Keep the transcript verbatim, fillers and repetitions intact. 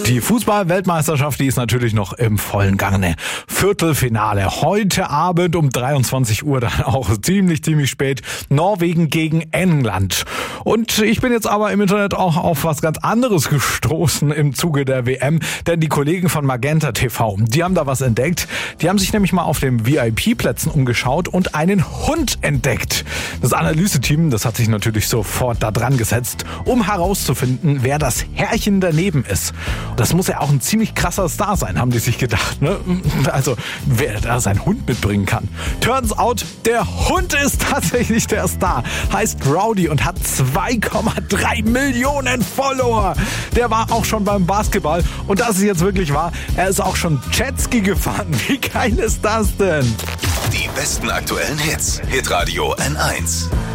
Die Fußball-Weltmeisterschaft, die ist natürlich noch im vollen Gange. Viertelfinale heute Abend um dreiundzwanzig Uhr, dann auch ziemlich, ziemlich spät. Norwegen gegen England. Und ich bin jetzt aber im Internet auch auf was ganz anderes gestoßen im Zuge der W M. Denn die Kollegen von Magenta T V, die haben da was entdeckt. Die haben sich nämlich mal auf den V I P-Plätzen umgeschaut und einen Hund entdeckt. Das Analyseteam, das hat sich natürlich sofort da dran gesetzt, um herauszufinden, wer das Herrchen daneben ist. Das muss ja auch ein ziemlich krasser Star sein, haben die sich gedacht, ne? Also, wer da seinen Hund mitbringen kann. Turns out, der Hund ist tatsächlich der Star. Heißt Rowdy und hat zwei Komma drei Millionen Follower. Der war auch schon beim Basketball. Und das ist jetzt wirklich wahr. Er ist auch schon Jetski gefahren. Wie geil ist das denn? Die besten aktuellen Hits. Hitradio N eins.